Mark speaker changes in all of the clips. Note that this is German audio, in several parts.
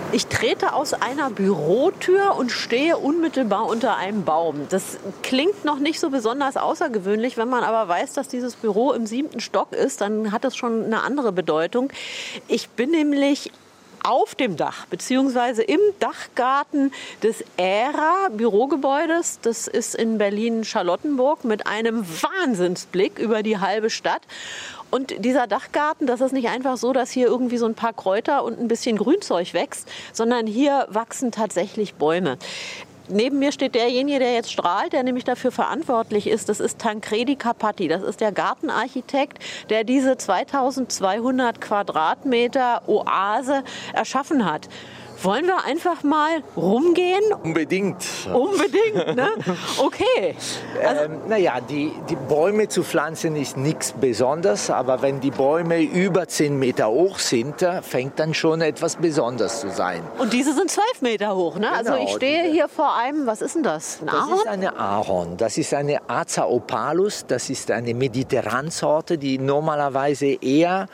Speaker 1: Ich trete aus einer Bürotür und stehe unmittelbar unter einem Baum. Das klingt noch nicht so besonders außergewöhnlich. Wenn man aber weiß, dass dieses Büro im 7. Stock ist, dann hat das schon eine andere Bedeutung. Ich bin nämlich auf dem Dach bzw. im Dachgarten des Ära-Bürogebäudes. Das ist in Berlin-Charlottenburg mit einem Wahnsinnsblick über die halbe Stadt. Und dieser Dachgarten, das ist nicht einfach so, dass hier irgendwie so ein paar Kräuter und ein bisschen Grünzeug wächst, sondern hier wachsen tatsächlich Bäume. Neben mir steht derjenige, der jetzt strahlt, der nämlich dafür verantwortlich ist. Das ist Tancredi Carpati. Das ist der Gartenarchitekt, der diese 2200 Quadratmeter Oase erschaffen hat. Wollen wir einfach mal rumgehen?
Speaker 2: Unbedingt.
Speaker 1: Unbedingt, ne? Okay.
Speaker 2: Die Bäume zu pflanzen ist nichts Besonderes, aber wenn die Bäume über 10 Meter hoch sind, fängt dann schon etwas Besonderes zu sein.
Speaker 1: Und diese sind 12 Meter hoch, ne?
Speaker 2: Genau,
Speaker 1: also ich stehe hier vor einem, was ist denn das? Ein Ahorn?
Speaker 2: Das ist eine Ahorn. Das ist eine Aza opalus. Das ist eine Mediterransorte, die normalerweise eher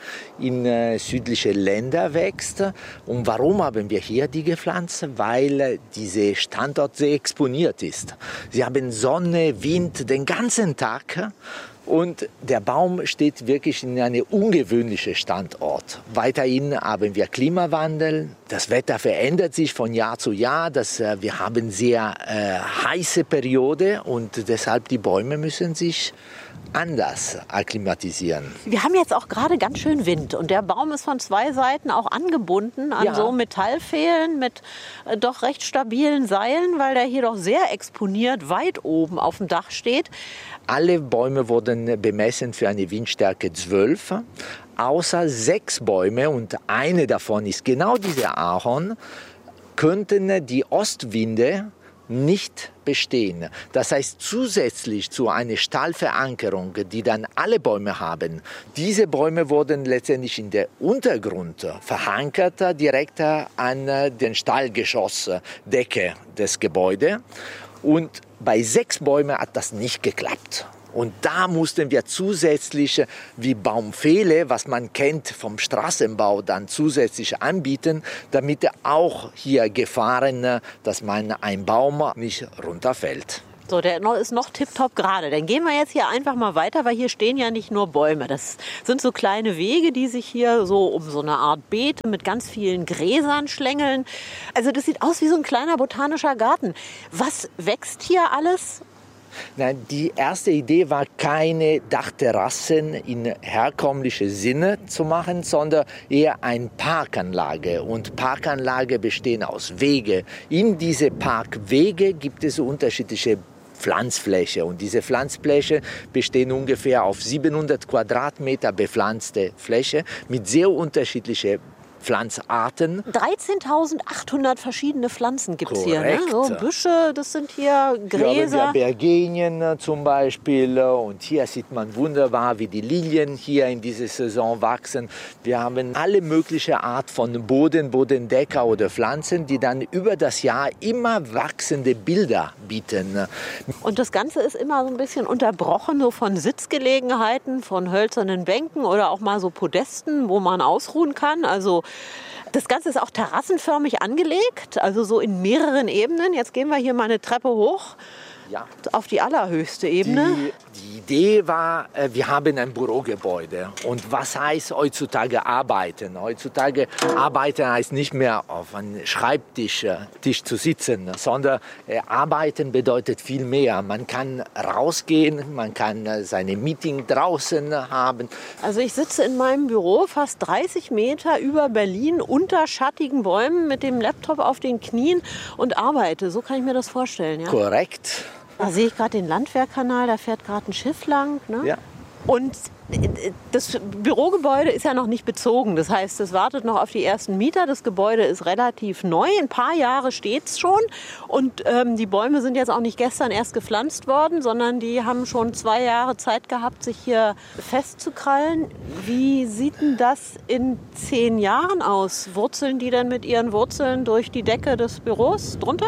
Speaker 2: in südliche Länder wächst. Und warum haben wir hier die gepflanzt? Weil dieser Standort sehr exponiert ist. Sie haben Sonne, Wind den ganzen Tag. Und der Baum steht wirklich in einem ungewöhnlichen Standort. Weiterhin haben wir Klimawandel. Das Wetter verändert sich von Jahr zu Jahr. Wir haben sehr heiße Periode und deshalb die Bäume müssen sich anders akklimatisieren.
Speaker 1: Wir haben jetzt auch gerade ganz schön Wind und der Baum ist von zwei Seiten auch angebunden an so Metallpfählen mit doch recht stabilen Seilen, weil der hier doch sehr exponiert weit oben auf dem Dach steht.
Speaker 2: Alle Bäume wurden bemessen für eine Windstärke 12, außer 6 Bäume und eine davon ist genau dieser Ahorn, könnten die Ostwinde nicht bestehen. Das heißt, zusätzlich zu einer Stahlverankerung, die dann alle Bäume haben, diese Bäume wurden letztendlich in der Untergrund verankert, direkt an den Stahlgeschossdecke des Gebäudes. Und bei 6 Bäumen hat das nicht geklappt. Und da mussten wir zusätzlich wie Baumpfähle, was man kennt vom Straßenbau, dann zusätzlich anbieten, damit auch hier Gefahren, dass ein Baum nicht runterfällt.
Speaker 1: So, der ist noch tipptopp gerade. Dann gehen wir jetzt hier einfach mal weiter, weil hier stehen ja nicht nur Bäume. Das sind so kleine Wege, die sich hier so um so eine Art Beete mit ganz vielen Gräsern schlängeln. Also das sieht aus wie so ein kleiner botanischer Garten. Was wächst hier alles?
Speaker 2: Nein, die erste Idee war, keine Dachterrassen in herkömmlichem Sinne zu machen, sondern eher eine Parkanlage. Und Parkanlage bestehen aus Wege. In diese Parkwege gibt es unterschiedliche Pflanzfläche. Und diese Pflanzfläche bestehen ungefähr auf 700 Quadratmeter bepflanzte Fläche mit sehr unterschiedlichen Pflanzarten.
Speaker 1: 13.800 verschiedene Pflanzen gibt es hier. Ne? So Büsche, das sind hier Gräser.
Speaker 2: Ja, Bergenien zum Beispiel. Und hier sieht man wunderbar, wie die Lilien hier in dieser Saison wachsen. Wir haben alle möglichen Art von Bodendecker oder Pflanzen, die dann über das Jahr immer wachsende Bilder bieten.
Speaker 1: Und das Ganze ist immer so ein bisschen unterbrochen so von Sitzgelegenheiten, von hölzernen Bänken oder auch mal so Podesten, wo man ausruhen kann. Also das Ganze ist auch terrassenförmig angelegt, also so in mehreren Ebenen. Jetzt gehen wir hier mal eine Treppe hoch. Ja. Auf die allerhöchste Ebene.
Speaker 2: Die Idee war, wir haben ein Bürogebäude. Und was heißt heutzutage arbeiten? Heutzutage arbeiten heißt nicht mehr auf einem Schreibtisch zu sitzen, sondern arbeiten bedeutet viel mehr. Man kann rausgehen, man kann seine Meeting draußen haben.
Speaker 1: Also ich sitze in meinem Büro fast 30 Meter über Berlin unter schattigen Bäumen mit dem Laptop auf den Knien und arbeite. So kann ich mir das vorstellen. Ja?
Speaker 2: Korrekt.
Speaker 1: Da sehe ich gerade den Landwehrkanal, da fährt gerade ein Schiff lang. Ne?
Speaker 2: Ja.
Speaker 1: Und das Bürogebäude ist ja noch nicht bezogen. Das heißt, es wartet noch auf die ersten Mieter. Das Gebäude ist relativ neu. Ein paar Jahre steht es schon. Und die Bäume sind jetzt auch nicht gestern erst gepflanzt worden, sondern die haben schon 2 Jahre Zeit gehabt, sich hier festzukrallen. Wie sieht denn das in 10 Jahren aus? Wurzeln die denn mit ihren Wurzeln durch die Decke des Büros drunter?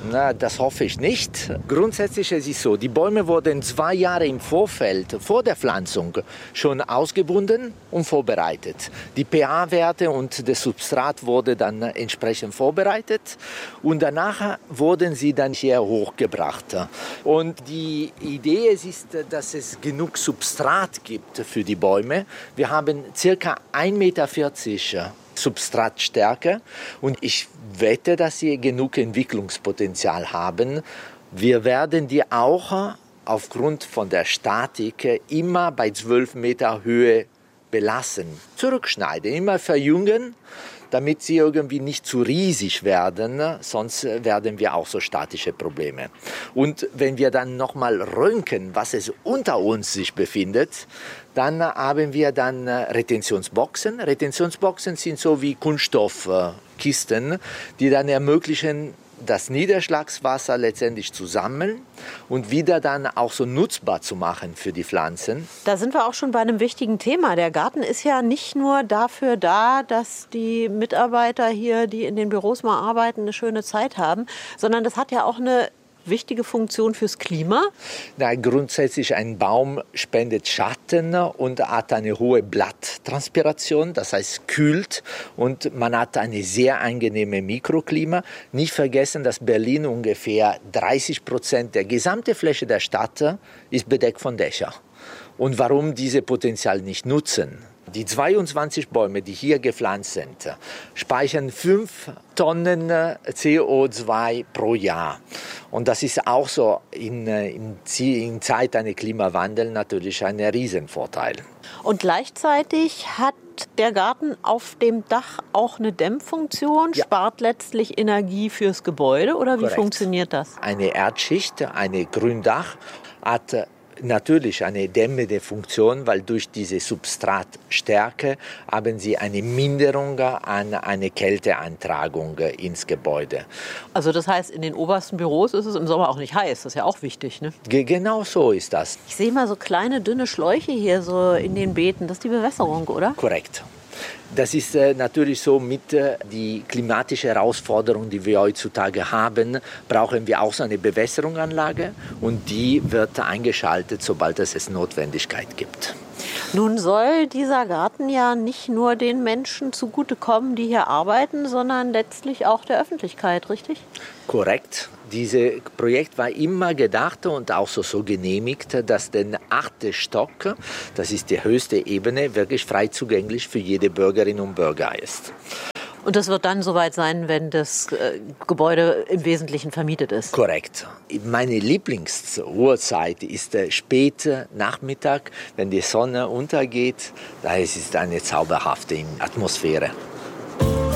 Speaker 2: Na, das hoffe ich nicht. Grundsätzlich ist es so, die Bäume wurden 2 Jahre im Vorfeld, vor der Pflanzung, schon ausgebunden und vorbereitet. Die pH-Werte und das Substrat wurden dann entsprechend vorbereitet und danach wurden sie dann hier hochgebracht. Und die Idee ist, dass es genug Substrat gibt für die Bäume. Wir haben ca. 1,40 Meter Substratstärke und ich wette, dass sie genug Entwicklungspotenzial haben. Wir werden die auch aufgrund von der Statik immer bei 12 Meter Höhe belassen, zurückschneiden, immer verjüngen, damit sie irgendwie nicht zu riesig werden, sonst werden wir auch so statische Probleme. Und wenn wir dann nochmal röntgen, was es unter uns sich befindet, dann haben wir dann Retentionsboxen. Retentionsboxen sind so wie Kunststoffkisten, die dann ermöglichen, das Niederschlagswasser letztendlich zu sammeln und wieder dann auch so nutzbar zu machen für die Pflanzen.
Speaker 1: Da sind wir auch schon bei einem wichtigen Thema. Der Garten ist ja nicht nur dafür da, dass die Mitarbeiter hier, die in den Büros mal arbeiten, eine schöne Zeit haben, sondern das hat ja auch eine wichtige Funktion fürs Klima?
Speaker 2: Na, grundsätzlich ein Baum spendet Schatten und hat eine hohe Blatttranspiration, das heißt kühlt und man hat eine sehr angenehme Mikroklima. Nicht vergessen, dass Berlin ungefähr 30% der gesamten Fläche der Stadt ist bedeckt von Dächern. Und warum diese Potenzial nicht nutzen? Die 22 Bäume, die hier gepflanzt sind, speichern 5 Tonnen CO2 pro Jahr. Und das ist auch so in Zeit eines Klimawandels natürlich ein Riesenvorteil.
Speaker 1: Und gleichzeitig hat der Garten auf dem Dach auch eine Dämmfunktion,
Speaker 2: ja.
Speaker 1: Spart letztlich Energie fürs Gebäude oder wie
Speaker 2: Korrekt.
Speaker 1: Funktioniert das?
Speaker 2: Eine Erdschicht, ein Gründach hat natürlich eine dämmende Funktion, weil durch diese Substratstärke haben sie eine Minderung an eine Kälteantragung ins Gebäude.
Speaker 1: Also das heißt, in den obersten Büros ist es im Sommer auch nicht heiß. Das ist ja auch wichtig, ne?
Speaker 2: Genau so ist das.
Speaker 1: Ich sehe mal so kleine, dünne Schläuche hier so in den Beeten. Das ist die Bewässerung, oder?
Speaker 2: Korrekt. Das ist natürlich so mit die klimatische Herausforderung, die wir heutzutage haben, brauchen wir auch so eine Bewässerungsanlage und die wird eingeschaltet, sobald es Notwendigkeit gibt.
Speaker 1: Nun soll dieser Garten ja nicht nur den Menschen zugutekommen, die hier arbeiten, sondern letztlich auch der Öffentlichkeit, richtig?
Speaker 2: Korrekt. Dieses Projekt war immer gedacht und auch so genehmigt, dass der 8. Stock, das ist die höchste Ebene, wirklich frei zugänglich für jede Bürgerin und Bürger ist.
Speaker 1: Und das wird dann soweit sein, wenn das Gebäude im Wesentlichen vermietet ist?
Speaker 2: Korrekt. Meine Lieblingsuhrzeit ist spät Nachmittag, wenn die Sonne untergeht. Da ist es eine zauberhafte Atmosphäre.